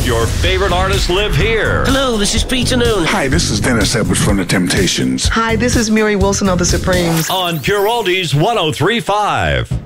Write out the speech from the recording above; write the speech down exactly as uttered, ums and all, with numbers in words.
Your favorite artists live here. Hello, this is Peter Noon. Hi, this is Dennis Edwards from The Temptations. Hi, this is Mary Wilson of The Supremes. On Pure Oldies one oh three point five.